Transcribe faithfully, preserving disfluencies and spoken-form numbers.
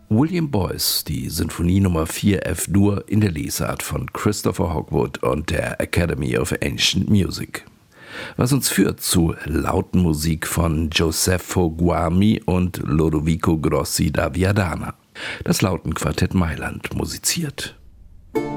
William Boyce, die Sinfonie Nummer vier F-Dur in der Lesart von Christopher Hogwood und der Academy of Ancient Music. Was uns führt zu lauten Musik von Joseph Guarmi und Lodovico Grossi da Viadana. Das Lautenquartett Mailand musiziert.